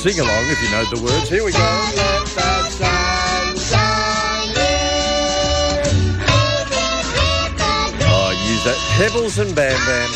sing along if you know the words. Here we go. Let the sun shine in. Oh, use that. Pebbles and Bam Bam.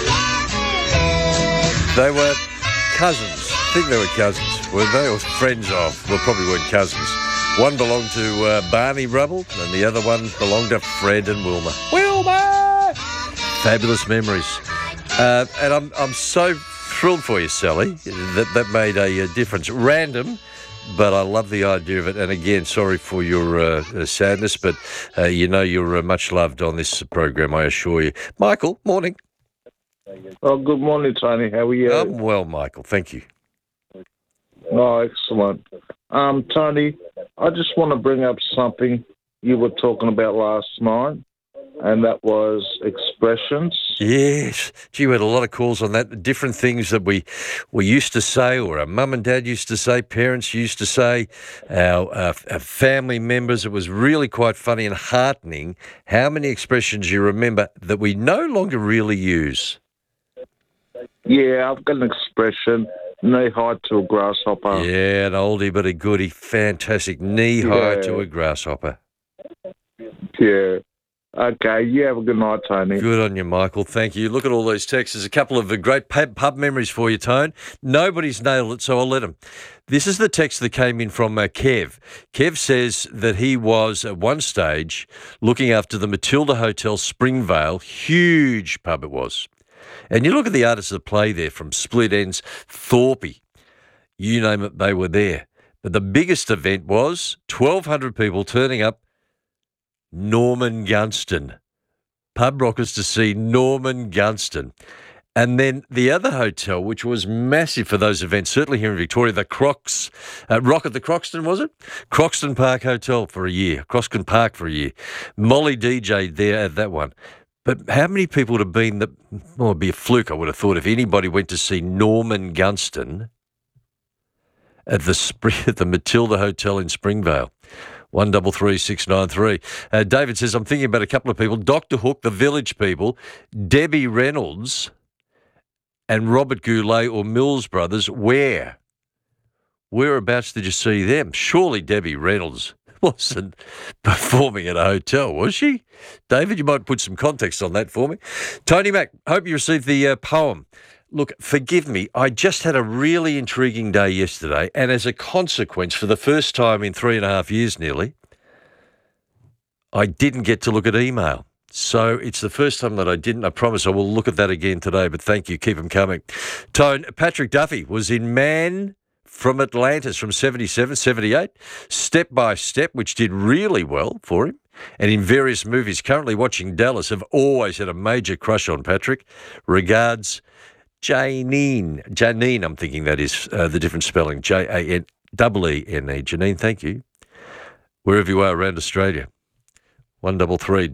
They were cousins. I think they were cousins, weren't they? Or friends of. Well, probably weren't cousins. One belonged to Barney Rubble and the other one belonged to Fred and Wilma. Wilma! Fabulous memories. And I'm so thrilled for you, Sally. That made a difference. Random, but I love the idea of it. And again, sorry for your sadness, but you know you're much loved on this program, I assure you. Michael, morning. Oh, good morning, Tony. How are you? I'm well, Michael. Thank you. Oh, excellent. Tony, I just want to bring up something you were talking about last night, and that was expressions. Yes. Gee, we had a lot of calls on that. Different things that we used to say, or our mum and dad used to say, parents used to say, our family members. It was really quite funny and heartening how many expressions you remember that we no longer really use. Yeah, I've got an expression, knee-high to a grasshopper. Yeah, an oldie but a goodie. Fantastic. Knee-high to a grasshopper. Yeah. Okay, you have a good night, Tony. Good on you, Michael. Thank you. Look at all these texts. There's a couple of great pub memories for you, Tone. Nobody's nailed it, so I'll let them. This is the text that came in from Kev. Kev says that he was, at one stage, looking after the Matilda Hotel Springvale. Huge pub it was. And you look at the artists that play there, from Split Ends, Thorpe, you name it, they were there. But the biggest event was 1,200 people turning up, Norman Gunston. Pub rockers to see Norman Gunston. And then the other hotel, which was massive for those events, certainly here in Victoria, the Rock at the Croxton, was it? Croxton Park Hotel for a year, Croxton Park for a year. Molly DJ'd there at that one. But how many people would have been well, it'd be a fluke, I would have thought, if anybody went to see Norman Gunston at the Matilda Hotel in Springvale. 133693. David says, I'm thinking about a couple of people. Dr. Hook, the Village People, Debbie Reynolds and Robert Goulet or Mills Brothers. Whereabouts did you see them? Surely Debbie Reynolds wasn't performing at a hotel, was she? David, you might put some context on that for me. Tony Mack, hope you received the poem. Look, forgive me, I just had a really intriguing day yesterday, and as a consequence, for the first time in 3.5 years nearly, I didn't get to look at email. So it's the first time that I didn't. I promise I will look at that again today, but thank you. Keep them coming. Tone, Patrick Duffy was in Man from Atlantis from 77, 78, Step by Step, which did really well for him, and in various movies. Currently watching Dallas. Have always had a major crush on Patrick. Regards, Janine, I'm thinking that is the different spelling. Janene. Janine, thank you. Wherever you are around Australia. 133.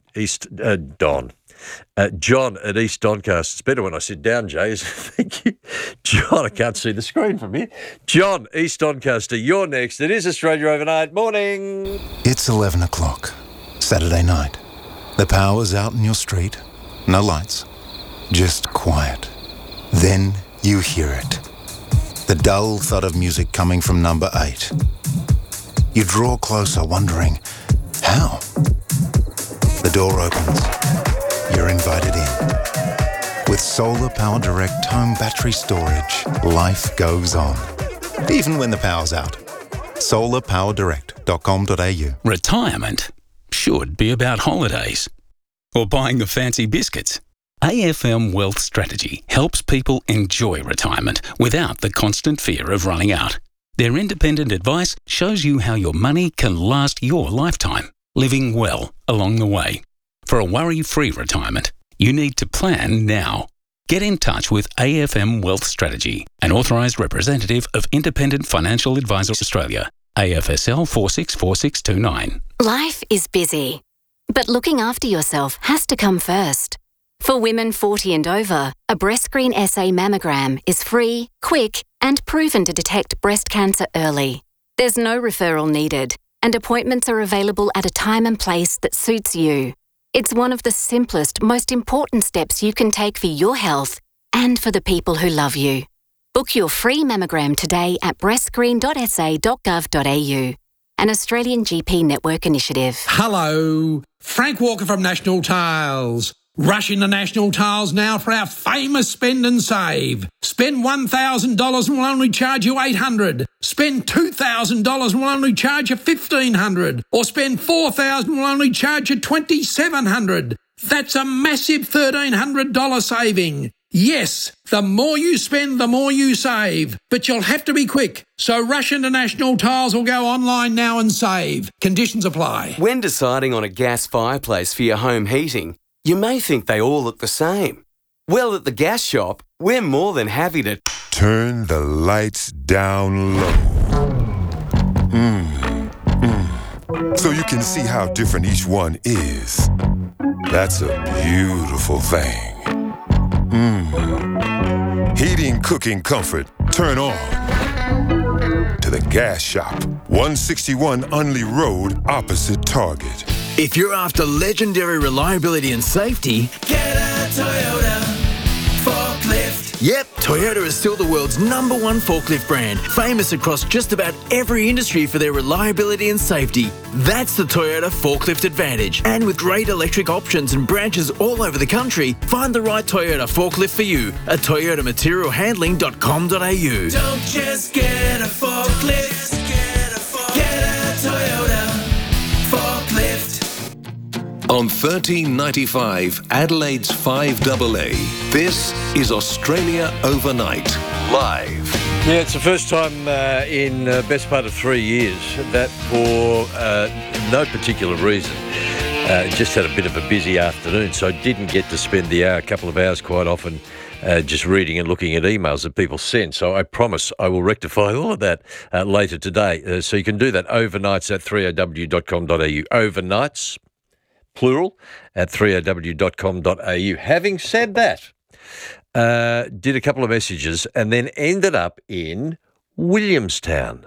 John at East Doncaster. It's better when I sit down, Jay. Thank you. John, I can't see the screen from here. John, East Doncaster, you're next. It is Australia Overnight. Morning. It's 11 o'clock, Saturday night. The power's out in your street. No lights. Just quiet. Then you hear it. The dull thud of music coming from number 8. You draw closer, wondering, how? The door opens. You're invited in. With Solar Power Direct home battery storage, life goes on. Even when the power's out. solarpowerdirect.com.au. Retirement should be about holidays or buying the fancy biscuits. AFM Wealth Strategy helps people enjoy retirement without the constant fear of running out. Their independent advice shows you how your money can last your lifetime, living well along the way. For a worry-free retirement, you need to plan now. Get in touch with AFM Wealth Strategy, an authorised representative of Independent Financial Advisors Australia, AFSL 464629. Life is busy, but looking after yourself has to come first. For women 40 and over, a BreastScreen SA mammogram is free, quick, and proven to detect breast cancer early. There's no referral needed, and appointments are available at a time and place that suits you. It's one of the simplest, most important steps you can take for your health and for the people who love you. Book your free mammogram today at breastscreen.sa.gov.au. An Australian GP network initiative. Hello, Frank Walker from National Tiles. Rush into National Tiles now for our famous spend and save. Spend $1,000 and we'll only charge you $800. Spend $2,000 and we'll only charge you $1,500. Or spend $4,000 and we'll only charge you $2,700. That's a massive $1,300 saving. Yes, the more you spend, the more you save. But you'll have to be quick. So rush into National Tiles or go online now and save. Conditions apply. When deciding on a gas fireplace for your home heating, you may think they all look the same. Well, at the gas shop, we're more than happy to turn the lights down low. So you can see how different each one is. That's a beautiful thing. Heating, cooking, comfort. Turn on to the Gas Shop. 161 Unley Road, opposite Target. If you're after legendary reliability and safety, get a Toyota forklift. Yep, Toyota is still the world's #1 forklift brand, famous across just about every industry for their reliability and safety. That's the Toyota Forklift Advantage. And with great electric options and branches all over the country, find the right Toyota forklift for you at toyotamaterialhandling.com.au. Don't just get a forklift, get a Toyota forklift. On 1395 Adelaide's 5AA, this is Australia Overnight, live. Yeah, it's the first time in best part of 3 years that for no particular reason, just had a bit of a busy afternoon, so I didn't get to spend a couple of hours quite often just reading and looking at emails that people send. So I promise I will rectify all of that later today. So you can do that overnights at 3ow.com.au. Overnights, plural, at 3ow.com.au. Having said that, did a couple of messages and then ended up in Williamstown.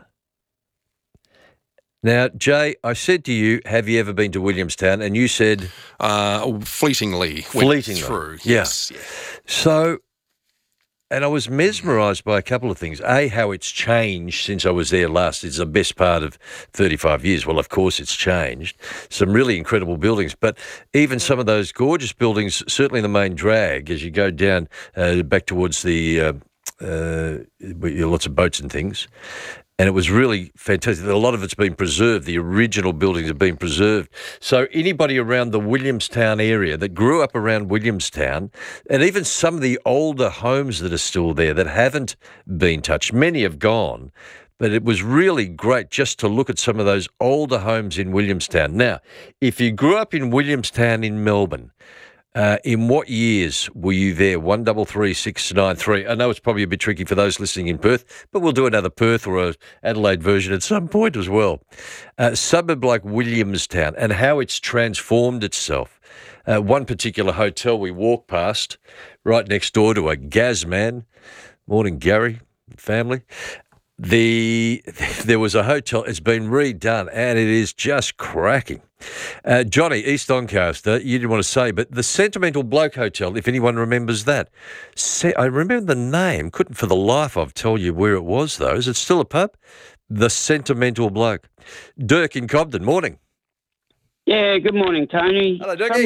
Now, Jay, I said to you, have you ever been to Williamstown? And you said... Fleetingly. Went through. Yes. Yeah. So, and I was mesmerised by a couple of things. A, how it's changed since I was there last. It's the best part of 35 years. Well, of course it's changed. Some really incredible buildings. But even some of those gorgeous buildings, certainly in the main drag, as you go down back towards the... lots of boats and things. And it was really fantastic. A lot of it's been preserved. The original buildings have been preserved. So anybody around the Williamstown area that grew up around Williamstown, and even some of the older homes that are still there that haven't been touched, many have gone, but it was really great just to look at some of those older homes in Williamstown. Now, if you grew up in Williamstown in Melbourne, in what years were you there? 133693. I know it's probably a bit tricky for those listening in Perth, but we'll do another Perth or a Adelaide version at some point as well. Suburb like Williamstown and how it's transformed itself. One particular hotel we walked past right next door to a Gazman. Morning, Gary, family. There was a hotel. It's been redone and it is just cracking. Johnny, East Doncaster, you didn't want to say, but the Sentimental Bloke Hotel, if anyone remembers that. I remember the name. Couldn't for the life of tell you where it was, though. Is it still a pub? The Sentimental Bloke. Dirk in Cobden, morning. Yeah, good morning, Tony. Hello, Dirkie.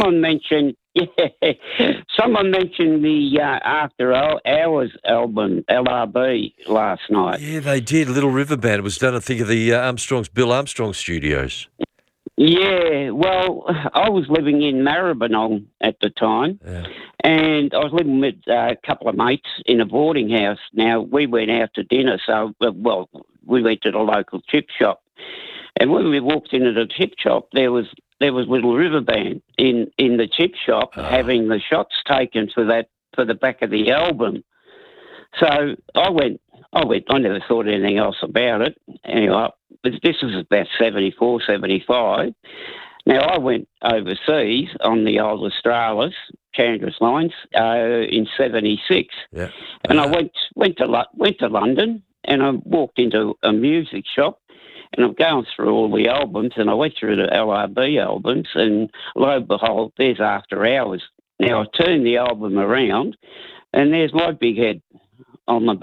Someone mentioned the After Hours album, LRB, last night. Yeah, they did. Little River Band. It was done, I think, at the Bill Armstrong Studios. Yeah, well, I was living in Maribyrnong at the time, and I was living with a couple of mates in a boarding house. Now, we went out to dinner, so, we went to the local chip shop. And when we walked into the chip shop, there was Little River Band in the chip shop having the shots taken for the back of the album. So I went. I never thought anything else about it. Anyway, this was about 74, 75. Now I went overseas on the old Australis Chandra's Lines in 76, and I went to London, and I walked into a music shop. And I'm going through all the albums, and I went through the LRB albums, and lo and behold, there's After Hours. Now, I turned the album around, and there's my big head on the back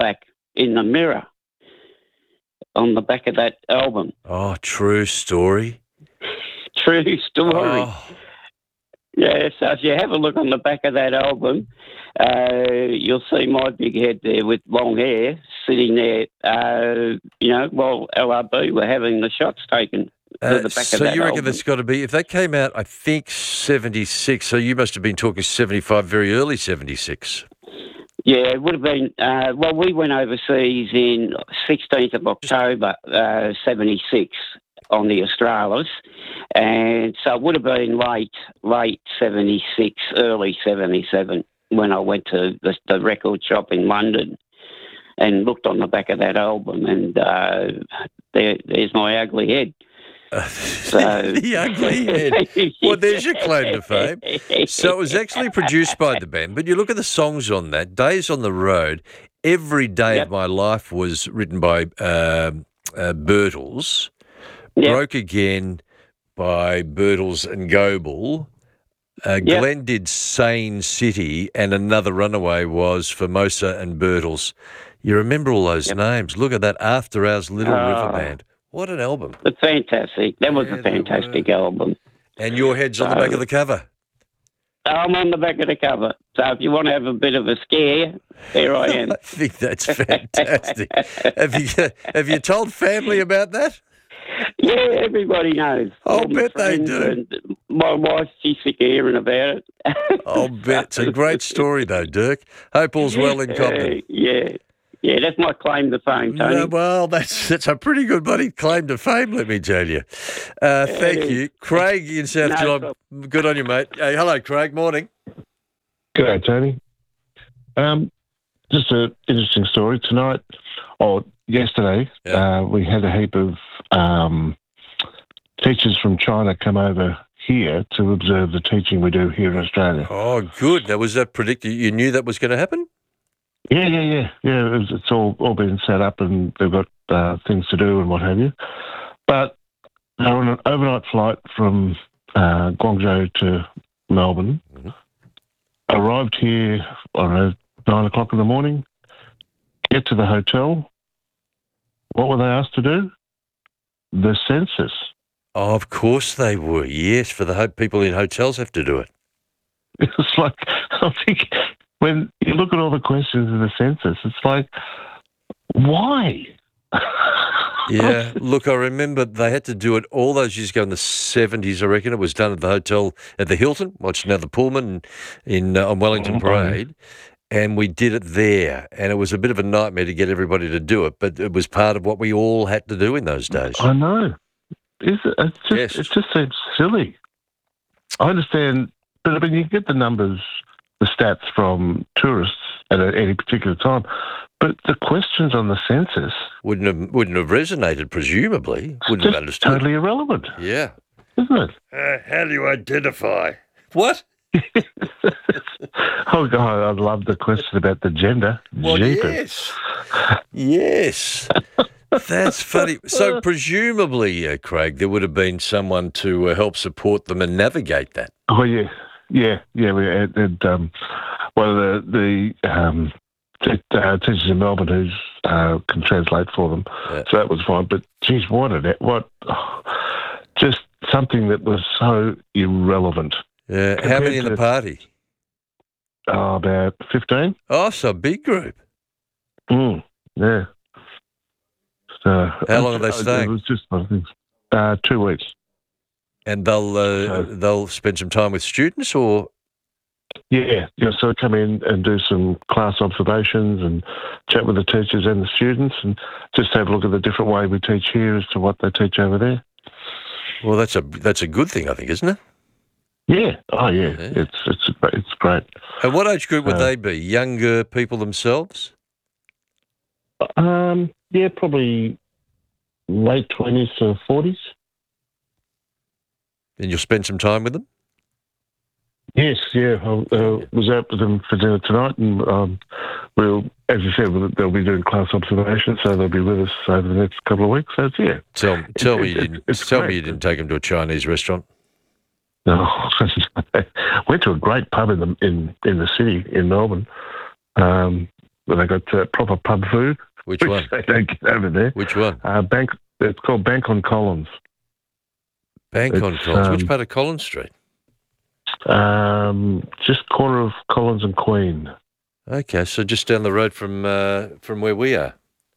in the mirror on the back of that album. Oh, true story. True story. Oh. Yeah, so if you have a look on the back of that album, you'll see my big head there with long hair sitting there, while LRB were having the shots taken. To the back so of that you reckon album. that's got to be, if that came out, I think 76, so you must have been talking 75, very early 76. Yeah, it would have been, we went overseas in 16th of October, 76 on the Australis, and so it would have been late 76, early 77 when I went to the record shop in London and looked on the back of that album, and there's my ugly head. The ugly head. Well, there's your claim to fame. So it was actually produced by the band, but you look at the songs on that, Days on the Road, Every Day of My Life was written by Birtles, Broke Again by Birtles and Goebel, Glenn did Sane City, and Another Runaway was Formosa and Birtles. You remember all those names. Look at that, After Hours Little River Band. What an album. It's fantastic. That was a fantastic album. And your head's on the back of the cover. I'm on the back of the cover. So if you want to have a bit of a scare, there I am. I think that's fantastic. Have you told family about that? Yeah, everybody knows. I'll bet they do. And my wife, she's sick of hearing about it. I'll bet. It's a great story, though, Dirk. Hope all's well in Cobden. Yeah, that's my claim to fame, Tony. No, well, that's a pretty good bloody claim to fame, let me tell you. Thank you. Craig in South Geelong, good on you, mate. Hello, Craig. Morning. G'day, Tony. Just an interesting story. Yesterday, we had a heap of teachers from China come over here to observe the teaching we do here in Australia. Oh, good. Now, was that predicted? You knew that was going to happen? Yeah. It's all been set up, and they've got things to do and what have you. But they're on an overnight flight from Guangzhou to Melbourne. Mm-hmm. Arrived here, 9 o'clock in the morning. Get to the hotel. What were they asked to do? The census. Oh, of course they were. Yes, for the people in hotels have to do it. It's like, I think, when you look at all the questions in the census, it's like, why? Yeah, look, I remember they had to do it all those years ago in the 70s, I reckon. It was done at the hotel at the Hilton, what's now the Pullman on Wellington Parade, and we did it there. And it was a bit of a nightmare to get everybody to do it, but it was part of what we all had to do in those days. I know. It just seems silly. I understand, but I mean, you get the numbers, the stats from tourists at any particular time, but the questions on the census wouldn't have resonated, presumably. Wouldn't have understood. Totally irrelevant. Yeah, isn't it? How do you identify? What? Oh God, I love the question about the gender. Well, yes. That's funny. So presumably, Craig, there would have been someone to help support them and navigate that. Oh yeah. We had one of the teachers in Melbourne who can translate for them, so that was fine. But geez, just something that was so irrelevant. Yeah. How many in the party? About 15. Oh, so a big group. Yeah. So how long are they staying? It was just one of the things. 2 weeks. And they'll spend some time with students, or? Yeah. So come in and do some class observations and chat with the teachers and the students, and just have a look at the different way we teach here as to what they teach over there. Well, that's a good thing, I think, isn't it? Yeah. Oh, yeah. It's great. And what age group would they be? Younger people themselves? Yeah, probably late 20s to 40s. And you'll spend some time with them? Yes, yeah. I was out with them for dinner tonight, and we'll, as you said, they'll be doing class observations, so they'll be with us over the next couple of weeks. So it's, yeah. Tell me you didn't take them to a Chinese restaurant. No, went to a great pub in the city in Melbourne, where they got proper pub food. Which one? They don't get over there. Which one? It's called Bank on Collins. Bank on Collins. Which part of Collins Street? Just corner of Collins and Queen. Okay, so just down the road from where we are.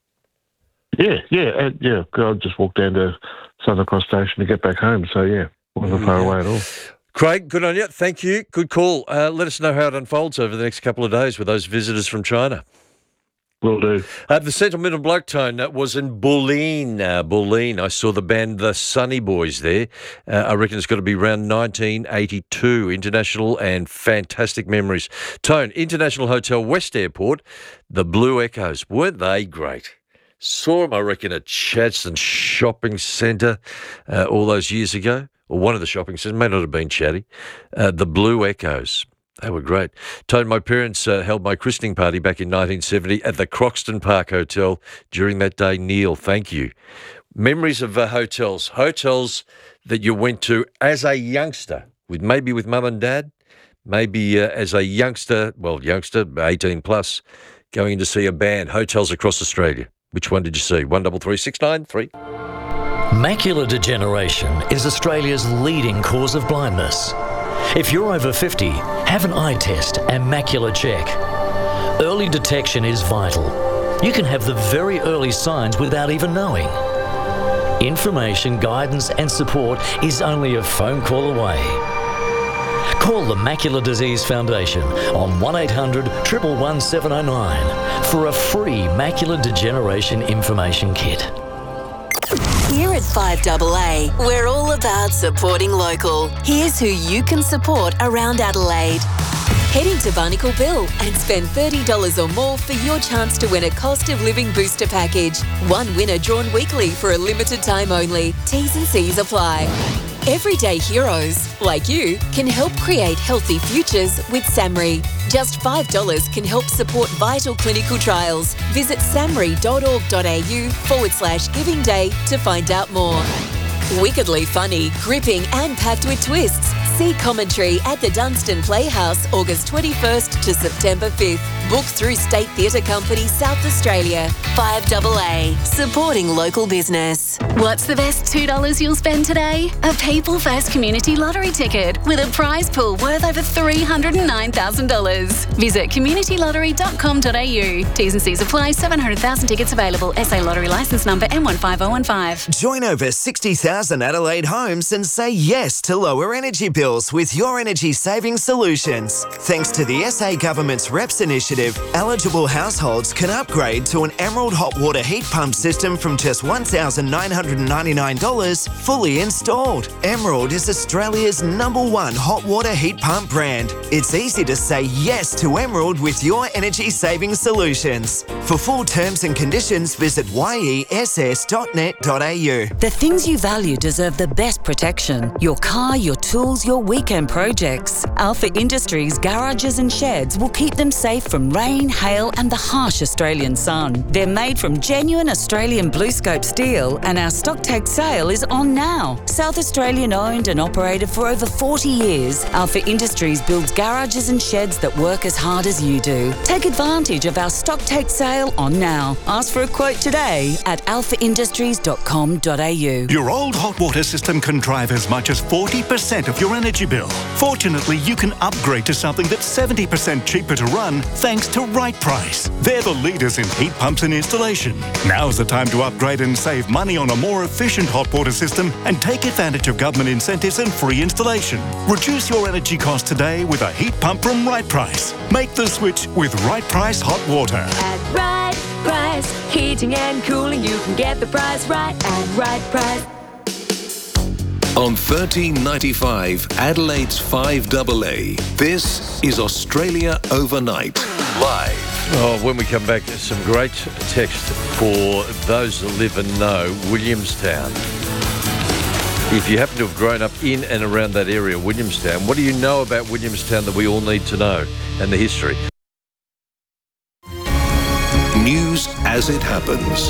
Yeah. I'll just walk down to Southern Cross Station to get back home. So wasn't far away at all. Craig, good on you. Thank you. Good call. Let us know how it unfolds over the next couple of days with those visitors from China. Will do. The Sentimental Bloke Tone was in Bulleen. I saw the band The Sunny Boys there. I reckon it's got to be around 1982. International and fantastic memories. Tone, International Hotel West Airport, the Blue Echoes. Weren't they great? Saw them, I reckon, at Chadstone Shopping Centre all those years ago. Or one of the shopping centres, may not have been Chatty. The Blue Echoes. They were great. Tone, my parents held my christening party back in 1970 at the Croxton Park Hotel. During that day, Neil, thank you. Memories of hotels that you went to as a youngster, maybe with mum and dad, maybe as a youngster, 18 plus, going to see a band. Hotels across Australia. Which one did you see? 133693. Macular degeneration is Australia's leading cause of blindness. If you're over 50, have an eye test and macular check. Early detection is vital. You can have the very early signs without even knowing. Information, guidance and support is only a phone call away. Call the Macular Disease Foundation on 1800 111 709 for a free macular degeneration information kit. Here at 5AA, we're all about supporting local. Here's who you can support around Adelaide. Head into Barnacle Bill and spend $30 or more for your chance to win a cost of living booster package. One winner drawn weekly for a limited time only. T's and C's apply. Everyday heroes, like you, can help create healthy futures with SAMRI. Just $5 can help support vital clinical trials. Visit samri.org.au/Giving Day to find out more. Wickedly funny, gripping and packed with twists. See commentary at the Dunstan Playhouse August 21st to September 5th. Book through State Theatre Company South Australia. 5AA, supporting local business. What's the best $2 you'll spend today? A People First Community Lottery ticket with a prize pool worth over $309,000. Visit communitylottery.com.au. T's and C's apply. 700,000 tickets available. SA Lottery licence number M15015. Join over 60,000 Adelaide homes and say yes to lower energy bills with your energy saving solutions. Thanks to the SA Government's REPS initiative, eligible households can upgrade to an Emerald hot water heat pump system from just $1,999 fully installed. Emerald is Australia's #1 hot water heat pump brand. It's easy to say yes to Emerald with your energy saving solutions. For full terms and conditions, visit yess.net.au. The things you value deserve the best protection. Your car, your tools, your weekend projects. Alpha Industries garages and sheds will keep them safe from rain, hail and the harsh Australian sun. They're made from genuine Australian BlueScope steel and our stock take sale is on now. South Australian owned and operated for over 40 years, Alpha Industries builds garages and sheds that work as hard as you do. Take advantage of our stock take sale on now. Ask for a quote today at alphaindustries.com.au. Your old hot water system can drive as much as 40% of your energy bill. Fortunately, you can upgrade to something that's 70% cheaper to run thanks to Right Price. They're the leaders in heat pumps and installation. Now's the time to upgrade and save money on a more efficient hot water system and take advantage of government incentives and free installation. Reduce your energy costs today with a heat pump from Right Price. Make the switch with Right Price Hot Water. At Right Price, heating and cooling, you can get the price right at Right Price. On 1395 Adelaide's 5AA, this is Australia Overnight, live. Oh, when we come back, some great text for those that live and know Williamstown. If you happen to have grown up in and around that area, Williamstown, what do you know about Williamstown that we all need to know and the history? News as it happens.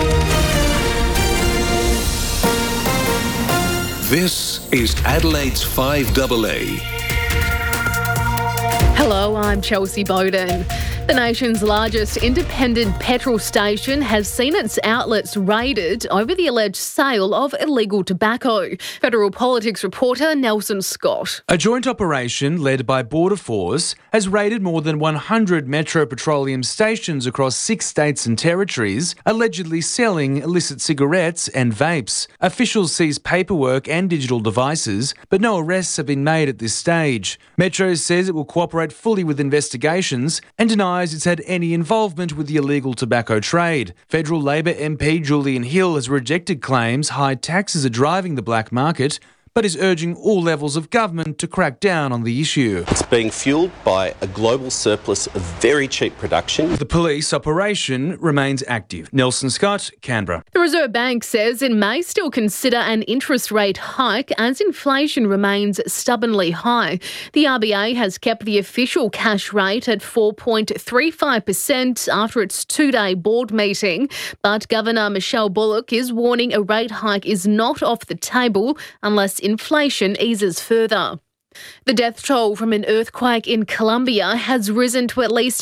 This is Adelaide's 5AA. Hello, I'm Chelsea Bowden. The nation's largest independent petrol station has seen its outlets raided over the alleged sale of illegal tobacco. Federal Politics reporter Nelson Scott. A joint operation led by Border Force has raided more than 100 Metro Petroleum stations across 6 states and territories, allegedly selling illicit cigarettes and vapes. Officials seized paperwork and digital devices, but no arrests have been made at this stage. Metro says it will cooperate fully with investigations and denies it's had any involvement with the illegal tobacco trade. Federal Labor MP Julian Hill has rejected claims high taxes are driving the black market, but is urging all levels of government to crack down on the issue. It's being fuelled by a global surplus of very cheap production. The police operation remains active. Nelson Scott, Canberra. The Reserve Bank says it may still consider an interest rate hike as inflation remains stubbornly high. The RBA has kept the official cash rate at 4.35% after its 2-day board meeting, but Governor Michelle Bullock is warning a rate hike is not off the table unless inflation eases further. The death toll from an earthquake in Colombia has risen to at least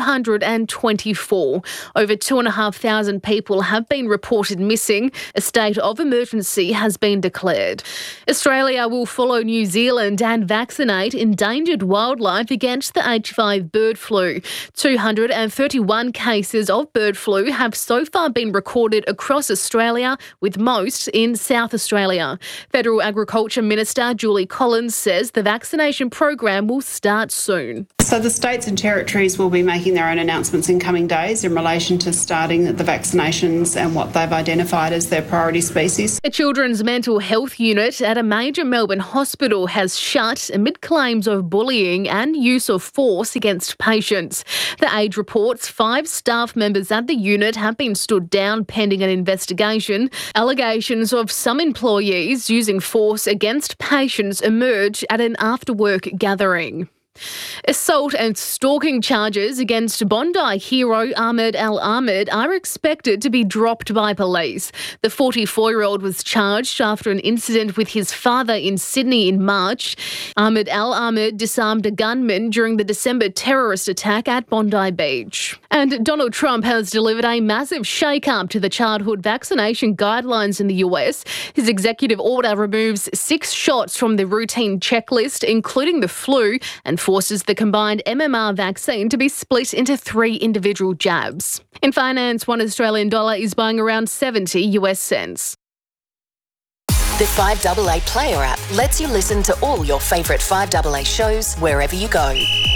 224. Over 2,500 people have been reported missing. A state of emergency has been declared. Australia will follow New Zealand and vaccinate endangered wildlife against the H5 bird flu. 231 cases of bird flu have so far been recorded across Australia, with most in South Australia. Federal Agriculture Minister Julie Collins says the vaccination program will start soon. So the states and territories will be making their own announcements in coming days in relation to starting the vaccinations and what they've identified as their priority species. A children's mental health unit at a major Melbourne hospital has shut amid claims of bullying and use of force against patients. The Age reports 5 staff members at the unit have been stood down pending an investigation. Allegations of some employees using force against patients emerge at an after-work gathering. Assault and stalking charges against Bondi hero Ahmed Al Ahmed are expected to be dropped by police. The 44-year-old was charged after an incident with his father in Sydney in March. Ahmed Al Ahmed disarmed a gunman during the December terrorist attack at Bondi Beach. And Donald Trump has delivered a massive shake-up to the childhood vaccination guidelines in the US. His executive order removes 6 shots from the routine checklist, including the flu, and forces the combined MMR vaccine to be split into 3 individual jabs. In finance, $1 Australian dollar is buying around 70 US cents. The 5AA Player app lets you listen to all your favourite 5AA shows wherever you go.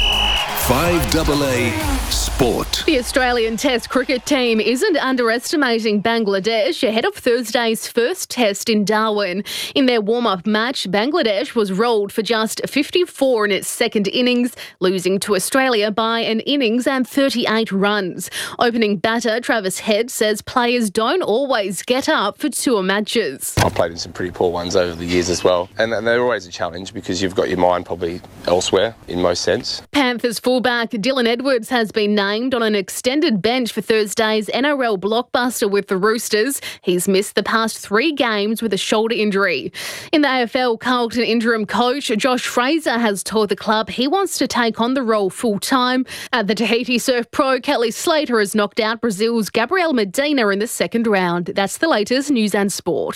5AA Sport. The Australian Test cricket team isn't underestimating Bangladesh ahead of Thursday's first test in Darwin. In their warm-up match, Bangladesh was rolled for just 54 in its second innings, losing to Australia by an innings and 38 runs. Opening batter Travis Head says players don't always get up for tour matches. I've played in some pretty poor ones over the years as well, and they're always a challenge because you've got your mind probably elsewhere in most sense. Panthers fullback Dylan Edwards has been named on an extended bench for Thursday's NRL blockbuster with the Roosters. He's missed the past 3 games with a shoulder injury. In the AFL, Carlton interim coach Josh Fraser has told the club he wants to take on the role full-time. At the Tahiti Surf Pro, Kelly Slater has knocked out Brazil's Gabriel Medina in the second round. That's the latest news and sport.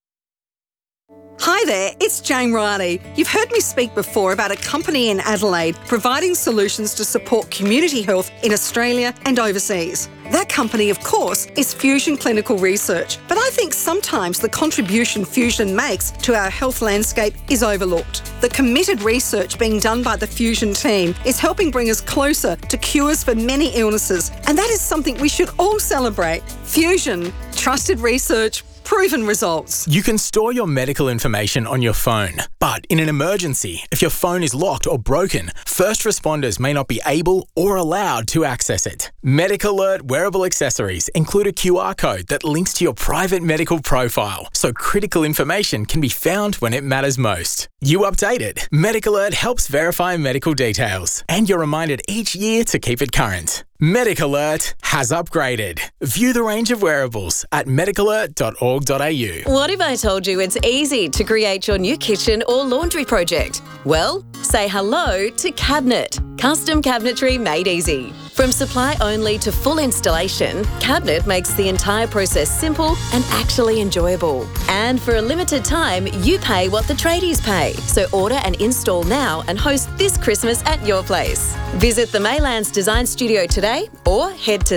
Hi there, it's Jane Riley. You've heard me speak before about a company in Adelaide providing solutions to support community health in Australia and overseas. That company, of course, is Fusion Clinical Research, but I think sometimes the contribution Fusion makes to our health landscape is overlooked. The committed research being done by the Fusion team is helping bring us closer to cures for many illnesses, and that is something we should all celebrate. Fusion, trusted research, proven results. You can store your medical information on your phone, but in an emergency, if your phone is locked or broken, first responders may not be able or allowed to access it. MedicAlert wearable accessories include a QR code that links to your private medical profile, so critical information can be found when it matters most. You update it. MedicAlert helps verify medical details, and you're reminded each year to keep it current. MedicAlert has upgraded. View the range of wearables at medicalert.org.au. What if I told you it's easy to create your new kitchen or laundry project? Well, say hello to Cabinet. Custom cabinetry made easy. From supply only to full installation, Cabinet makes the entire process simple and actually enjoyable. And for a limited time, you pay what the tradies pay. So order and install now and host this Christmas at your place. Visit the Maylands Design Studio today or head to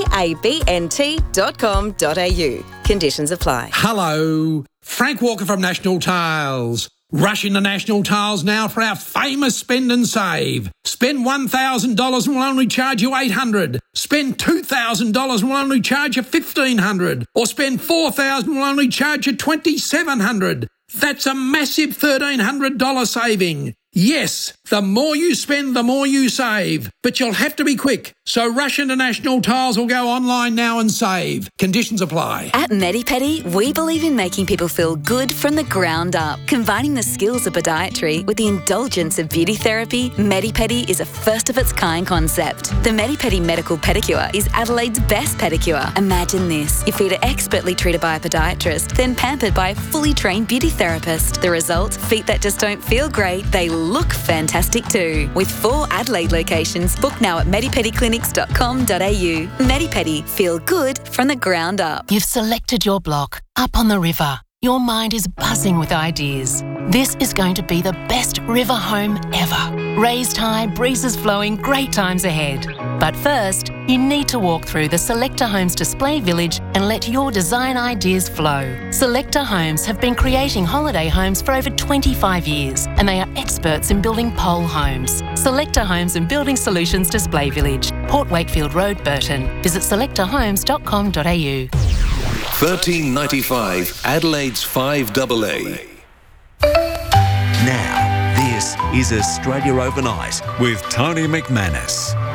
cabnt.com.au. Conditions apply. Hello, Frank Walker from National Tiles. Rush into National Tiles now for our famous spend and save. Spend $1,000 and we'll only charge you $800. Spend $2,000 and we'll only charge you $1,500. Or spend $4,000 and we'll only charge you $2,700. That's a massive $1,300 saving. Yes, the more you spend, the more you save. But you'll have to be quick. So rush into National Tiles or go online now and save. Conditions apply. At MediPedi, we believe in making people feel good from the ground up. Combining the skills of podiatry with the indulgence of beauty therapy, MediPedi is a first-of-its-kind concept. The MediPedi Medical Pedicure is Adelaide's best pedicure. Imagine this. Your feet are expertly treated by a podiatrist, then pampered by a fully trained beauty therapist. The result? Feet that just don't feel great, they look fantastic too. With 4 Adelaide locations, book now at medipediclinics.com.au. MediPedi, feel good from the ground up. You've selected your block, up on the river. Your mind is buzzing with ideas. This is going to be the best river home ever. Raised high, breezes flowing, great times ahead. But first, you need to walk through the Selector Homes display village and let your design ideas flow. Selector Homes have been creating holiday homes for over 25 years, and they are experts in building pole homes. Selector Homes and Building Solutions Display Village, Port Wakefield Road, Burton. Visit selectorhomes.com.au. 1395 Adelaide's 5AA. Now, this is Australia Overnight with Tony McManus.